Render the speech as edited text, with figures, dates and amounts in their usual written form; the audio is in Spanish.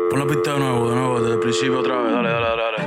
Pon la pista de nuevo, desde el principio otra vez. Dale, dale, dale, dale.